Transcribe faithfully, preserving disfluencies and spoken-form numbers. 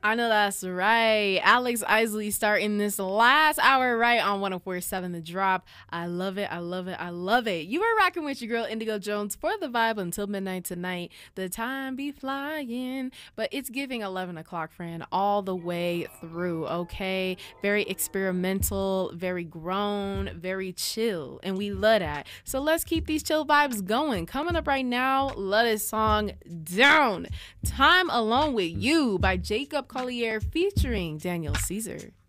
I know that's right. Alex Isley starting this last hour right on one oh four point seven The Drop. I love it. I love it. I love it. You are rocking with your girl Indigo Jones for the vibe until midnight tonight. The time be flying, but it's giving eleven o'clock, friend, all the way through. Okay, very experimental, very grown, very chill, and we love that. So let's keep these chill vibes going. Coming up right now, let us song down. Time Alone with You by Jacob Collier featuring Daniel Caesar.